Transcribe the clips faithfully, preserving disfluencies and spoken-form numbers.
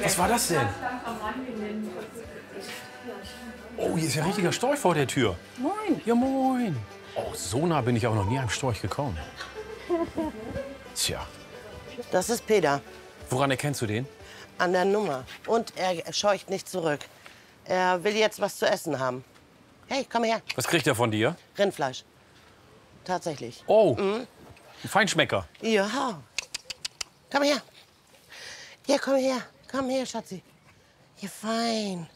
Was war das denn? Oh, hier ist ja richtiger Storch vor der Tür. Moin. Ja, moin. Oh, so nah bin ich auch noch nie einem Storch gekommen. Tja, Das ist Peter. woran erkennst du den? An der Nummer. Und er scheucht nicht zurück. Er will jetzt was zu essen haben. Hey, komm her. Was kriegt er von dir? Rindfleisch. Tatsächlich. Oh, ein Feinschmecker. Ja. Komm her. Hier, komm her. Komm her, Schatzi. Hier, fein.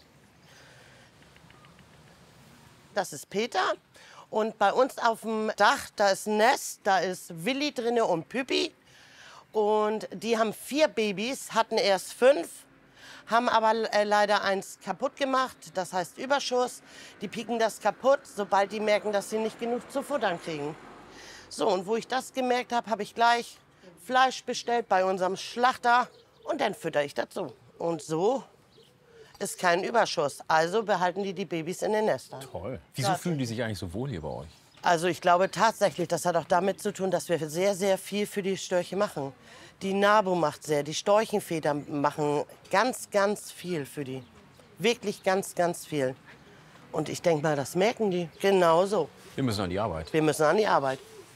Das ist Peter. Und bei uns auf dem Dach, da ist ein Nest, da ist Willi drinne und Püppi. Und die haben vier Babys, hatten erst fünf, haben aber äh, leider eins kaputt gemacht, das heißt Überschuss. Die pieken das kaputt, sobald die merken, dass sie nicht genug zu futtern kriegen. So, und wo ich das gemerkt habe, habe ich gleich Fleisch bestellt bei unserem Schlachter und dann fütter ich dazu. Und so ist kein Überschuss. Also behalten die die Babys in den Nestern. Toll. Wieso fühlen die sich eigentlich so wohl hier bei euch? Also ich glaube tatsächlich, das hat auch damit zu tun, dass wir sehr, sehr viel für die Störche machen. Die NABU macht sehr, die Storchenväter machen ganz, ganz viel für die. Wirklich ganz, ganz viel. Und ich denke mal, das merken die. Genau so. Wir müssen an die Arbeit. Wir müssen an die Arbeit.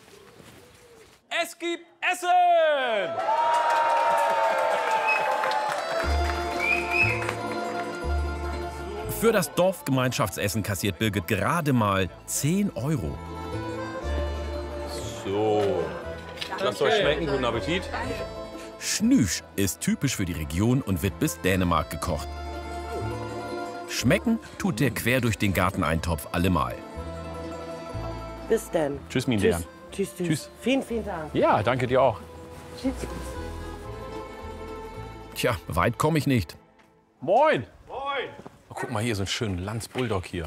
Es gibt Essen! Für das Dorfgemeinschaftsessen kassiert Birgit gerade mal zehn Euro. So. Lasst euch schmecken. Guten Appetit. Schnüsch ist typisch für die Region und wird bis Dänemark gekocht. Schmecken tut der quer durch den Garteneintopf allemal. Bis dann. Tschüss, mein Tschüss. Lern. Tschüss, tschüss. Tschüss. Vielen, vielen Dank. Ja, danke dir auch. Tschüss. Tja, weit komme ich nicht. Moin. Moin. Oh, guck mal, hier so einen schönen Lanz-Bulldog hier.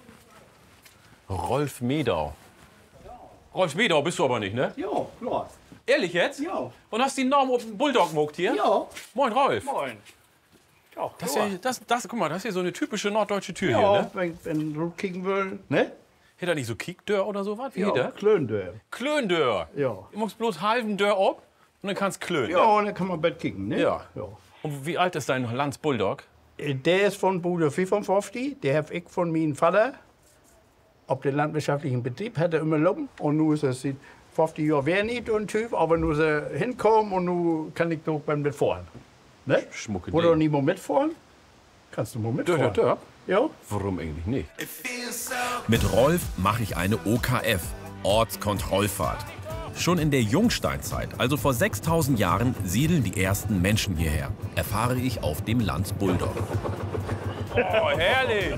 Rolf Medau. Rolf Medau bist du aber nicht, ne? Ja, klar. Ehrlich jetzt? Ja. Und hast die Norm auf den Bulldog muckt hier? Ja. Moin, Rolf. Moin. Ja, Das ist ja, das, das, guck mal, das ist hier so eine typische norddeutsche Tür ja, hier, ne? wenn, wenn du kicken willst, ne? Hätte er nicht so Kickdör oder so was? Wie Ja, geht der? Klöndör. Klöndör. Ja. Du musst bloß halben Dörr ab und dann kannst klönen. Ja, und dann kann man Bett kicken, ne? Ja. Ja. Und wie alt ist dein Lanz Bulldog? Äh, Der ist von Bruder fünfundfünfzig, der habe ich von meinem Vater. Auf den landwirtschaftlichen Betrieb hat er immer loben. Und nun ist es seit fünfzig Jahren wäre nicht ein Typ, aber nun ist er hinkommen und nun kann ich doch beim mitfahren. Ne? Schmucke Oder Ding. nicht mal mitfahren? Kannst du mal Dörr, mitfahren? Dörr, Dörr. Ja. Warum eigentlich nicht? Mit Rolf mache ich eine O K F, Ortskontrollfahrt. Schon in der Jungsteinzeit, also vor sechstausend Jahren, siedeln die ersten Menschen hierher. Erfahre ich auf dem Lanz Bulldog. Oh, herrlich.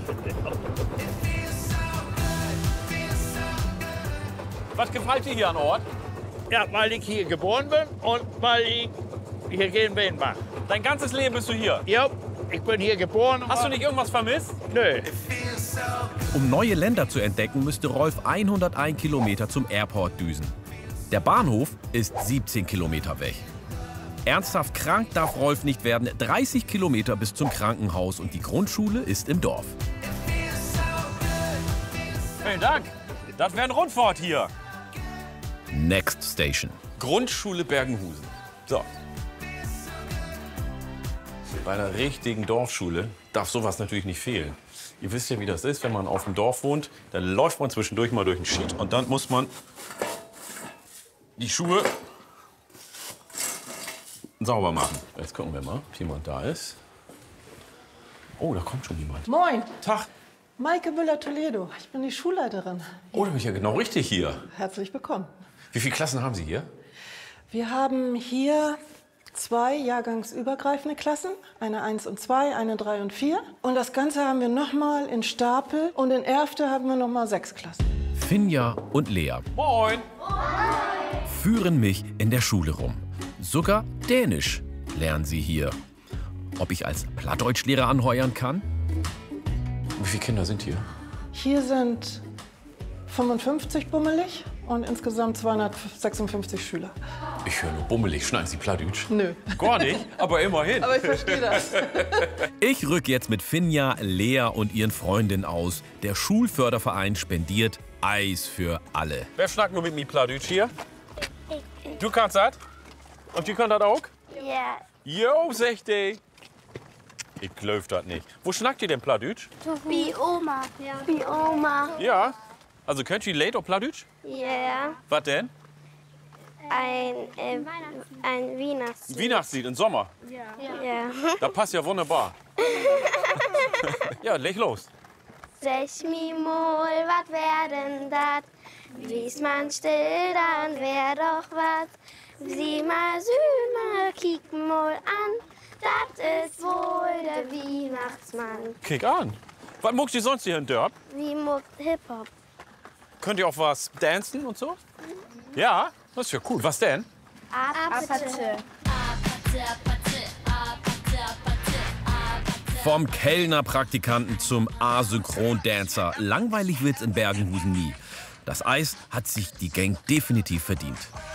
Was gefällt dir hier an Ort? Ja, weil ich hier geboren bin und weil ich hier gehen bin mache. Dein ganzes Leben bist du hier. Ja, ich bin hier geboren. Hast du nicht irgendwas vermisst? Nö. Um neue Länder zu entdecken, müsste Rolf hunderteins Kilometer zum Airport düsen. Der Bahnhof ist siebzehn Kilometer weg. Ernsthaft krank darf Rolf nicht werden. dreißig Kilometer bis zum Krankenhaus und die Grundschule ist im Dorf. Vielen Dank. Das wäre eine Rundfahrt hier. Next Station. Grundschule Bergenhusen. So. Bei einer richtigen Dorfschule darf sowas natürlich nicht fehlen. Ihr wisst ja, wie das ist, wenn man auf dem Dorf wohnt. Dann läuft man zwischendurch mal durch den Shit und dann muss man die Schuhe sauber machen. Jetzt gucken wir mal, ob jemand da ist. Oh, da kommt schon jemand. Moin, Tag. Maike Müller-Toledo. Ich bin die Schulleiterin. Oh, da bin ich ja genau richtig hier. Herzlich willkommen. Wie viele Klassen haben Sie hier? Wir haben hier zwei jahrgangsübergreifende Klassen, eine eins und zwei, eine drei und vier. Und das Ganze haben wir nochmal in Stapel und in Erfte haben wir nochmal sechs Klassen. Finja und Lea Moin. führen mich in der Schule rum. Sogar Dänisch lernen sie hier. Ob ich als Plattdeutschlehrer anheuern kann? Wie viele Kinder sind hier? Hier sind fünfundfünfzig bummelig und insgesamt zweihundertsechsundfünfzig Schüler. Ich höre nur bummelig. Schneiden Sie Plattdeutsch? Nö. Gar nicht, aber immerhin. Aber ich verstehe das. Ich rück jetzt mit Finja, Lea und ihren Freundinnen aus. Der Schulförderverein spendiert Eis für alle. Wer schnackt nur mit mir Plattdeutsch hier? Du kannst das? Und die können das auch? Ja. Jo, sag die. Ich glaub das nicht. Wo schnackt ihr denn Plattdeutsch? Wie Oma. Ja. Wie Oma. Ja. Also könnt ihr Lied auf Plattdeutsch? Ja. Was denn? Ein, äh, ein Weihnachtslied. Weihnachtslied im Sommer. Ja. Da passt ja wunderbar. Ja, leg los. Sech mi mal, wat wär denn dat? Wie's man still, dann wär doch wat. Sieh mal süß, mal kick mal an. Dat ist wohl der Weihnachtsmann. Kick an. Was muckt ihr sonst hier in Dörp? Wie muckt Hip-Hop? Könnt ihr auch was dancen und so? Ja, das ist ja cool. Was denn? Apate. Vom Kellner-Praktikanten zum Asynchron-Dancer. Langweilig wird's in Bergenhusen nie. Das Eis hat sich die Gang definitiv verdient.